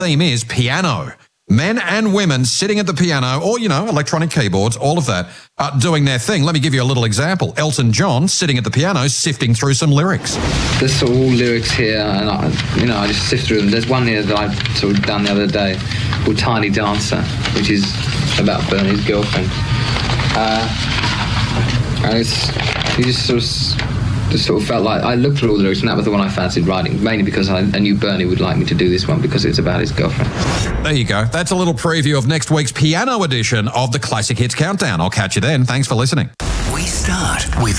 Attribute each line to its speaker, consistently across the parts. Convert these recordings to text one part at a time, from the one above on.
Speaker 1: theme is piano. Men and women sitting at the piano or, electronic keyboards, all of that, doing their thing. Let me give you a little example. Elton John sitting at the piano sifting through some lyrics.
Speaker 2: There's sort of all lyrics here, and I just sift through them. There's one here that I sort of done the other day called Tiny Dancer, which is about Bernie's girlfriend. And you just sort of felt like I looked through all the lyrics, and that was the one I fancied writing, mainly because I knew Bernie would like me to do this one because it's about his girlfriend.
Speaker 1: There you go. That's a little preview of next week's piano edition of the Classic Hits Countdown. I'll catch you then. Thanks for listening.
Speaker 3: We start with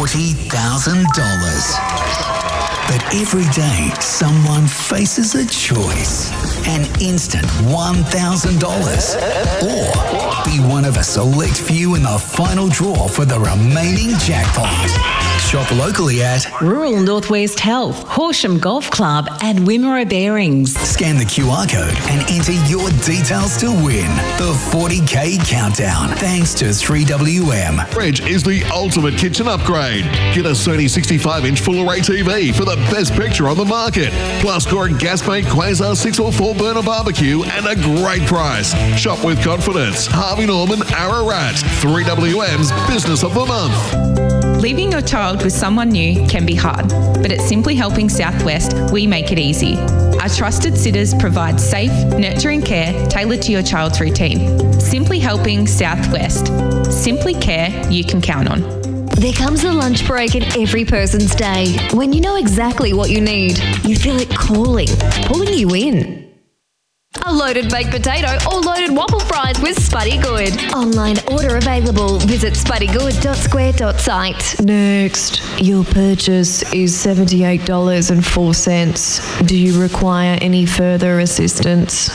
Speaker 3: $40,000. But every day, someone faces a choice. An instant $1,000. Or be one of a select few in the final draw for the remaining jackpot. Shop locally at
Speaker 4: Rural Northwest Health, Horsham Golf Club and Wimmera Bearings.
Speaker 3: Scan the QR code and enter your details to win the 40K Countdown. Thanks to 3WM.
Speaker 5: Fridge is the ultimate kitchen upgrade. Get a Sony 65-inch full array TV for the best picture on the market. Plus, score a gas-made Quasar 6 or 4 burner barbecue and a great price. Shop with confidence. Harvey Norman, Ararat. 3WM's Business of the Month.
Speaker 6: Leaving your child with someone new can be hard, but at Simply Helping Southwest, we make it easy. Our trusted sitters provide safe, nurturing care tailored to your child's routine. Simply Helping Southwest. Simply care you can count on.
Speaker 7: There comes a lunch break in every person's day when you know exactly what you need. You feel it calling, pulling you in. A loaded baked potato or loaded waffle fries with Spuddy Good. Online order available. Visit spuddygood.square.site.
Speaker 8: Next, your purchase is $78.04. Do you require any further assistance?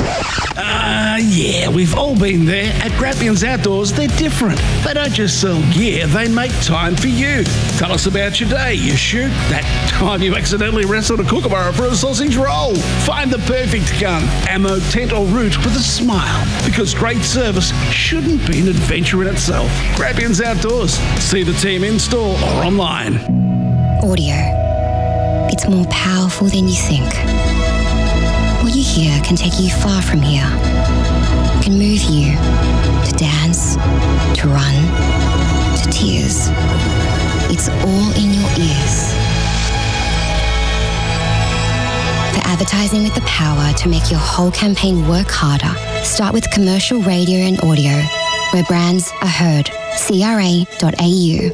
Speaker 9: Yeah, we've all been there. At Grampians Outdoors, they're different. They don't just sell gear, they make time for you. Tell us about your day, your shoot, that time you accidentally wrestled a kookaburra for a sausage roll. Find the perfect gun, ammo, tent or route with a smile, because great service shouldn't be an adventure in itself. Grampians Outdoors. See the team in store or online.
Speaker 10: Audio. It's more powerful than you think. What you hear can take you far from here. Can move you to dance, to run, to tears. It's all in your ears. For advertising with the power to make your whole campaign work harder, start with commercial radio and audio, where brands are heard. CRA.au.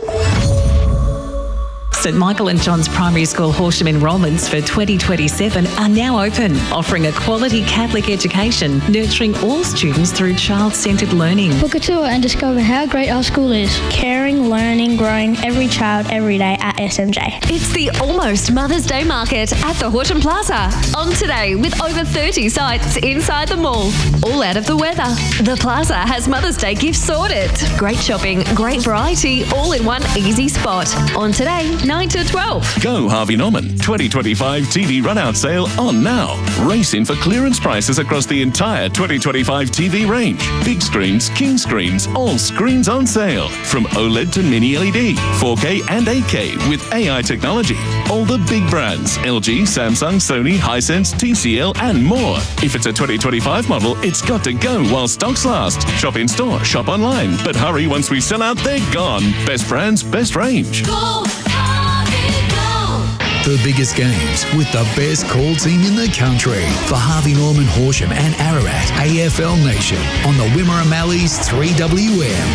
Speaker 4: St Michael and John's Primary School Horsham enrolments for 2027 are now open, offering a quality Catholic education, nurturing all students through child-centred learning.
Speaker 11: Book a tour and discover how great our school is. Caring, learning, growing every child every day at SMJ.
Speaker 7: It's the almost Mother's Day market at the Horsham Plaza. On today with over 30 sites inside the mall. All out of the weather. The Plaza has Mother's Day gifts sorted. Great shopping, great variety, all in one easy spot. On today, 9 to 12.
Speaker 12: Go Harvey Norman 2025 TV run-out sale on now. Race in for clearance prices across the entire 2025 TV range. Big screens, king screens, all screens on sale. From OLED to mini LED, 4K and 8K with AI technology. All the big brands, LG, Samsung, Sony, Hisense, TCL and more. If it's a 2025 model, it's got to go while stocks last. Shop in store, shop online. But hurry, once we sell out, they're gone. Best brands, best range.
Speaker 3: The biggest games with the best call team in the country. For Harvey Norman, Horsham and Ararat, AFL Nation on the Wimmera Malleys 3WM.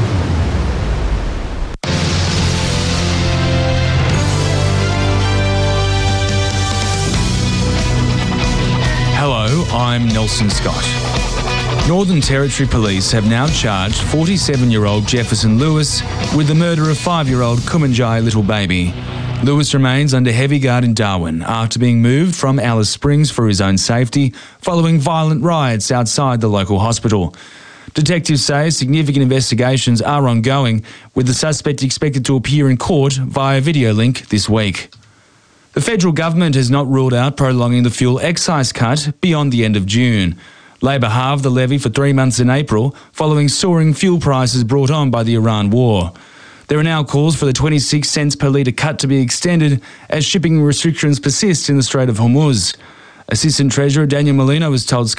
Speaker 13: Hello, I'm Nelson Scott. Northern Territory Police have now charged 47-year-old Jefferson Lewis with the murder of 5-year-old Kumanjai little baby. Lewis remains under heavy guard in Darwin after being moved from Alice Springs for his own safety following violent riots outside the local hospital. Detectives say significant investigations are ongoing, with the suspect expected to appear in court via video link this week. The federal government has not ruled out prolonging the fuel excise cut beyond the end of June. Labor halved the levy for 3 months in April following soaring fuel prices brought on by the Iran war. There are now calls for the 26 cents per litre cut to be extended as shipping restrictions persist in the Strait of Hormuz. Assistant Treasurer Daniel Molino has told